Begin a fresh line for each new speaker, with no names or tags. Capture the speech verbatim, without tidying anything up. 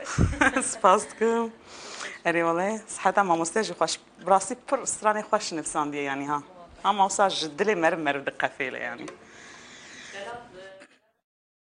سپاس دکم اری والله صحتا ما مستجی خوش براسي پر استراني خوش نفسان دي يعني ها ها ماساج دلي مر مر دقة فيله يعني